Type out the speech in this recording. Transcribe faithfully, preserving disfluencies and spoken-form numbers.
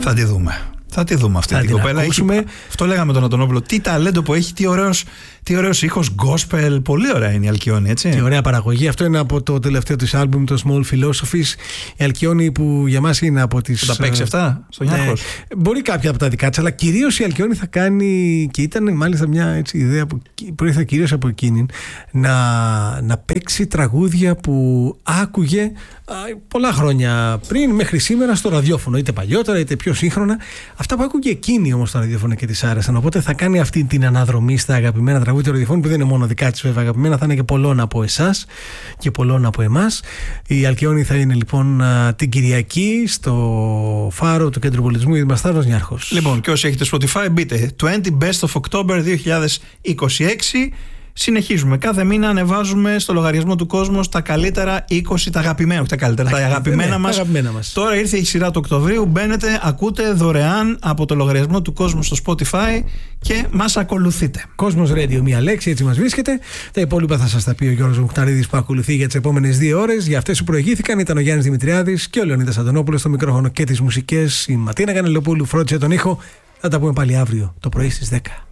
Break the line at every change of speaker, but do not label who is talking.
Θα τη δούμε. Θα τη δούμε αυτή
θα
την κοπέλα. Έχει, αυτό λέγαμε τον Αντωνόπουλο. Τι ταλέντο που έχει, τι ωραίος, τι ωραίος ήχος gospel. Πολύ ωραία είναι η Αλκιόνη, έτσι.
Τι ωραία παραγωγή. Αυτό είναι από το τελευταίο της άλμπουμ, το Small Philosophies. Η Αλκιόνη που για μας είναι από τις.
Θα τα παίξει αυτά στο Νιάρχος.
Ναι, μπορεί κάποια από τα δικά της, αλλά κυρίως η Αλκιόνη θα κάνει. Και ήταν μάλιστα μια έτσι, ιδέα που προήρθε κυρίως από εκείνη. Να, να παίξει τραγούδια που άκουγε α, πολλά χρόνια πριν μέχρι σήμερα στο ραδιόφωνο. Είτε παλιότερα είτε πιο σύγχρονα. Αυτά που άκουγε εκείνη όμως στο ραδιόφωνο και της άρεσαν. Οπότε θα κάνει αυτή την αναδρομή στα αγαπημένα τραγούδια του ραδιοφώνου, που δεν είναι μόνο δικά της βέβαια αγαπημένα, θα είναι και πολλών από εσάς και πολλών από εμάς. Η Αλκιόνη θα είναι λοιπόν την Κυριακή στο Φάρο του Κέντρου Πολιτισμού Δημαστάρος Νιάρχος.
Λοιπόν, και όσοι έχετε Spotify, μπείτε είκοσι Best of October δύο χιλιάδες είκοσι έξι. Συνεχίζουμε. Κάθε μήνα ανεβάζουμε στο λογαριασμό του κόσμου τα καλύτερα είκοσι, τα αγαπημένα, όχι τα καλύτερα, τα, τα αγαπημένα, ναι, μας.
αγαπημένα μας.
Τώρα ήρθε η σειρά του Οκτωβρίου. Μπαίνετε, ακούτε δωρεάν από το λογαριασμό του κόσμου στο Spotify και μας ακολουθείτε.
Κόσμος Radio, μία λέξη, έτσι μας βρίσκεται. Τα υπόλοιπα θα σας τα πει ο Γιώργος Μουχταρίδης που ακολουθεί για τις επόμενες δύο ώρες. Για αυτές που προηγήθηκαν ήταν ο Γιάννης Δημητριάδης και ο Λεωνίδας Αντωνόπουλος στο μικρόφωνο και τις μουσικές. Η Ματίνα Κανελοπούλου φρόντισε τον ήχο. Θα τα πούμε πάλι αύριο το πρωί στις δέκα.